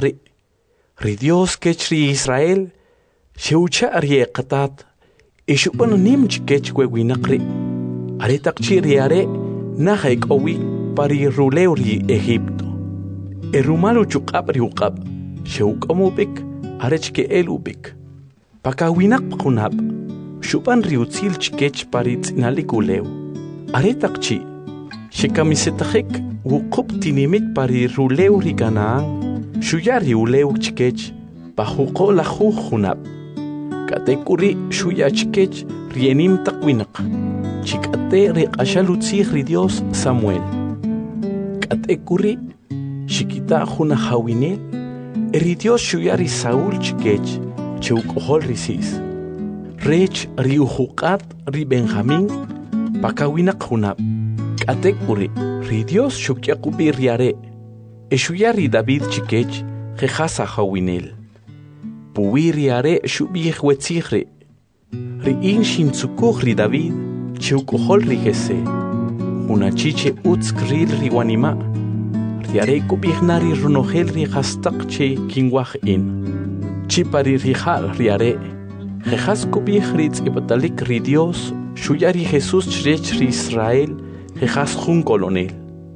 ri Dios kech ri Israel sheucha ri qatat ishuban nim chikech wewinak ri aretak chi ri are nahek owi pari ruleu ri Egipto erumalu chuqab ri uqab sheuqamubik arechke elubik pakawinak qunab shuban ri utzil chikech pari tsinalikuleu aretak chi shekamisetajik wuqub tinimit pari ruleu ri Canaán shuyari uleu chikech pajuqo la junab katekuri shuya chikech rienim taqwinak chikate ri qashalutzig ri Dios Samuel katekuri shikita juna hawinel ri Dios shuyari Saúl chikech cheuqhol ri sis rech ri ujuqat ri Benjamín pakawinak junab katekuri ri Dios shukyaqubi riare eshuyari David chikech jehasa hawinel puwi riare shubih wetzigre ri inshim tsukuh ri David cheuqhol ri Jese una chiche utzkril ri wanima riare kubihnari runogel ri hastak che kingwah in chipari rihal riare jejas kubih ri tzibtalik ri Dios shuyari Jesus chrech ri Israel jejas jun colonel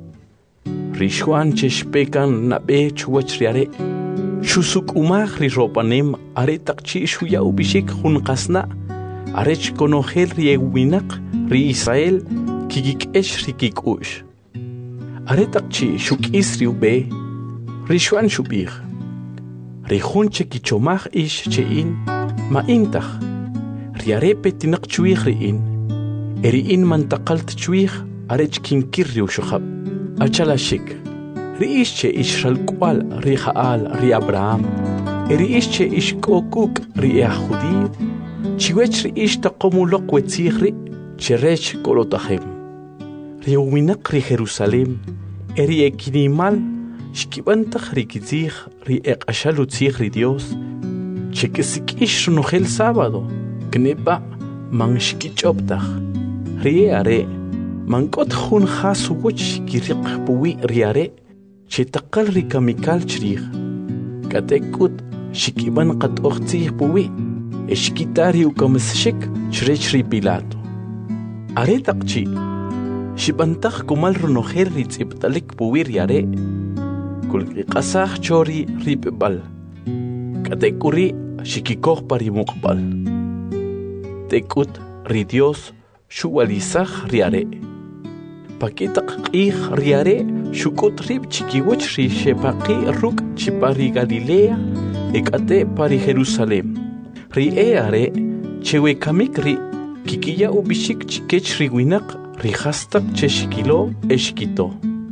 Rishwan cheshpekan nabe chuwach riare shusuk umah ri ropanem aretak chi shuya ubishik jun qasna arech konogel ri ewinak ri Israel kigik esh ri kikush aretak chi shukis ri ube rishwan shubih ri jun chekichomah ish chein ma intach riare petinak chuih ri in eri in mantaqalt chuih arech kinkir ri ushukhab achalashik ri ishche ishral kwal ri Jaal ri Abraham eri ishche ishkokuk ri Judí chiwech ri ishtaqomuloq wetzigri cherech kolotahem ri uwinak ri Jerusalem eri ekinimal shkibantach ri kitzig ri eqashalutzig ri Dios chekesik ish nogel sábado knepa manshkichoptach ri are mankot jun khasuwch kiriq puwi riare chetaqal ri kamikal chrih katekut shikiban qat oqtzih puwi eshkitari ukamsshik chrech ri Pilato are taqchi shibantaj kumal runogel ri tzibtalik puwi riare kulqi qasaj chori ri pebal katekuri shikikoh pari muqbal tekut ri Dios shuwalizaj riare pakitaq qih riare shukut rib chikiwach ri shepaqi ruk chipari Galilea ekate pari Jerusalem ri eare chewe kamikri kikiya ubishik chikech riwinak rihastak cheshikilo eshkito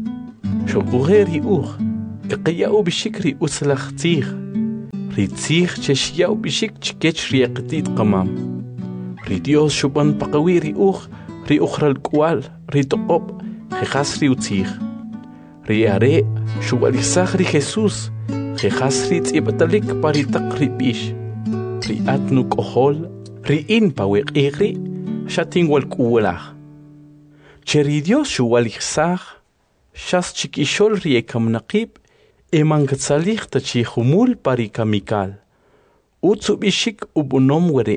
shokugeri iqiya ubishik ri uslachtzig ritzig cheshya ubishik chikech riaqtit qamam ri Dios shuban paqawiri ri ukhral kwal ri toqob khas ri utzig ri are shuwalisag ri Jesus khas ri tsibatalik pari taqri bish ri atnu kohol ri in pawiq igri shatin wal kuwala cheri Dios shuwalisag shas chikishol ri ekamnaqib emangatsalig tachi khumul pari kamikal utsubishik ubunom were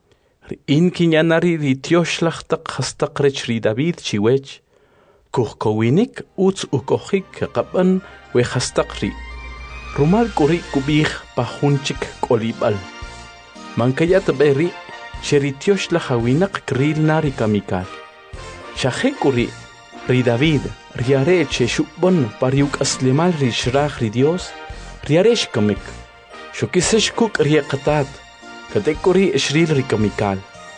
in kinyanari ri tioshlachtak khastaq rech ri David chiwech kuhkowinik uts ukohik qaban we khastaq ri rumal kuri kubih pahunchik kolibal mankayat beri sheri tioshlahawinak kril nari kamikal shahe kuri ri David riare che shubon pariuk aslemal ri shrach ri Dios riaresh kamik shukisesh kuk riaqatat katekuri shril ri kamikal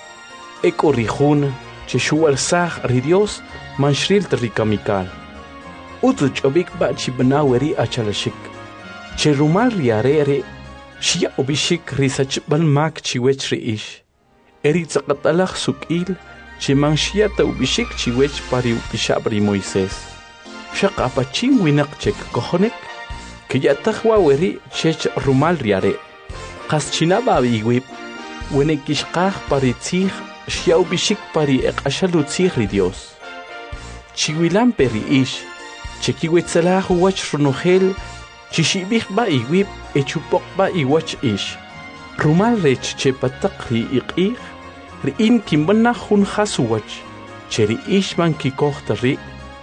ekuri khun che shual sag ri Dios man shril ri kamikal utuch obik ba chibnaweri achalashik che rumal riare shia obishik ri sachbal mak chiwech ri ish eri tsaqatalach sukil che man shia ta obishik chiwech pari upishabri Moisés shaqa pachim winak chek kohonek que ya tajwa weri chech rumal riare qas chinaba biwib wenekishqaj paritzig shiau bishik pari eqashalutzig ri Dios chiwilan peri ish chekiwetzalah wach runogel chishibig ba iwib echupok ba iwach ish rumal rech che patak ri iqig ri in kimbana hun khasuwach cheri ish man kikohta ri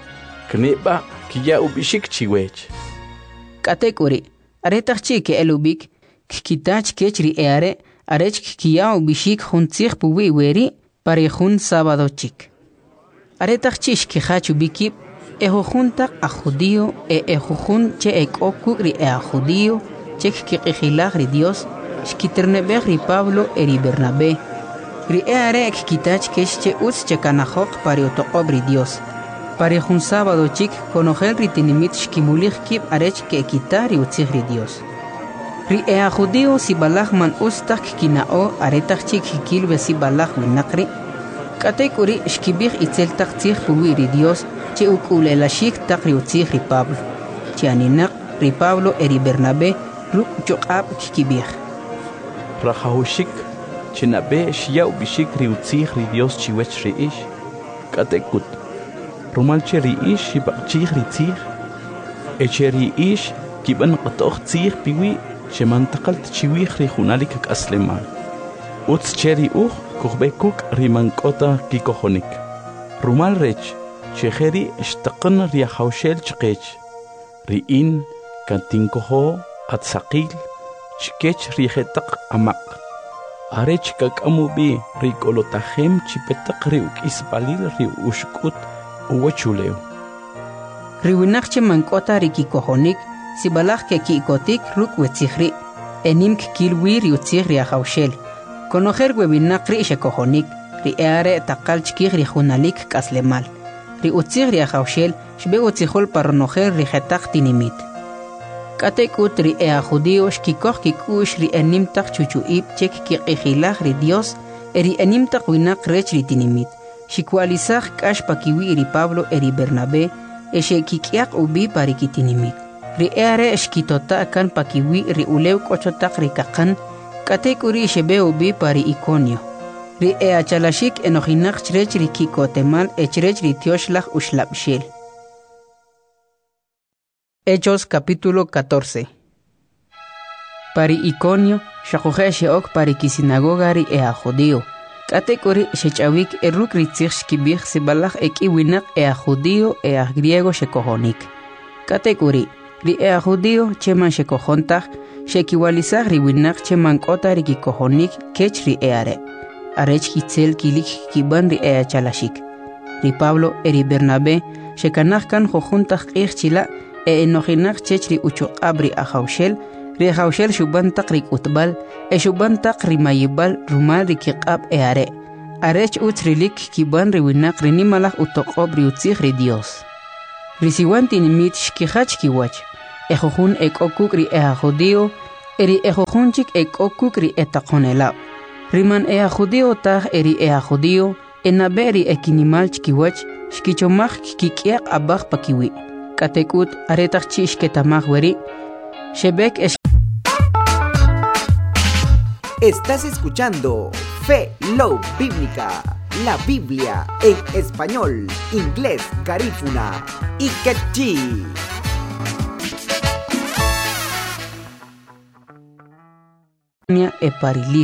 kneba kiya ubishik chiwech katekuri aretach chike elubik kitach kechri eare arech kiya ubishik huntzig puwi weri pare hun sábado chik aretach chish ki hachu bikip eho junta a judío eho jun che ekoku ri a judío che kiqihilag ri Dios shkiternebeg ri Pablo eri Bernabé ri eare kitach kesh che uts che kanahok pare otoqob ri Dios pare jun sábado chik konogel ri tinimit shkimulig kip arech ke kitari utzig ri Dios ri ea judío si balaj man ustak kinao aretach chik hikil si balaj winakri katekuri shkibig itzel taktzig puwi ri Dios che ukulelashik takri utzig ri Pablo che aninak ri Pablo eri Bernabé ruk choqab kibig rahahushik chinabe shiau bishik ri utzig ri Dios chiwech ri ish katekut rumal che ri ish shibachig ri tzig echeri ish kiban qatoch tzig piwi shemantaqalt chiwig ri junalik aslemal utz cheri kuhbekuk rimankota kikohonik rumal rech cheheri ishtaqan ri hawshel chqech ri in kantinkoho atsaqil chkech ri hetaq amaq arech kakamubi ri kolotahem chipetaq ri ukisbalil ri ushkut uwachuleo ri winaqche mankota ri kikohonik sibalaj ke kikotik ruk wetzigri enim kilwi ri utzig ri hawshel konojer webinaqri shekohonik ri eare taqal chkig ri junalik kaslemal ri utzig ri hawshel shbe utzihol parnojer ri hetaq tinimit katekut ri ea judío shkikoh kikush ri enim taq chuchuib chek kiqihilag ri Dios eri enim taq winaq rech ri tinimit shikwalizag kash pakiwi ri Pablo eri Bernabé eshe kikiaq ubi pari kitinimit ri eare shkitota kan pakiwi ri ulew kochotaq ri kaqan katekuri shebe ubi pari Iconio ri ea chalashik enojinak chrech ri kikotemal echrech ri tioshlach ushlabshel. Hechos capítulo 14. Pari Iconio shakuhe sheok pari kisinagoga ri ea judío katekuri shechawik eruk ri tzig shkibig sibalach ekiwinak ea judío ea griego shekohonik katekuri ri ea judío cheman shekohontag shekiwalizag ri winak cheman kota ri kikohonik kech ri eare arech kitzel kilik kiban ri ea chalashik ri Pablo eri Bernabé shekanag kan jojuntag qig chila enojinak chech ri uchoqab ri ahawshel Rehaushel shubantaq rik'utbal shubantaq rimayibal rumal rikiq'ab are arech utzrilik kiban riwinaq rinimalaj utoq'ob riutzij ri Dios risiwan tinimit xkijach kiwach ejojun ek'okuk ri judío eri ejojunchik ek'okuk ri etaqonelab riman judío taj eri judío enabe ri ekinimal chkiwach xkichomaj kik'iaq abaj pakiwi katekut aretaq chi xketamaj weri shebek Estás escuchando Fe Love Bíblica, la Biblia en español, inglés, garífuna y quechí. Eparilis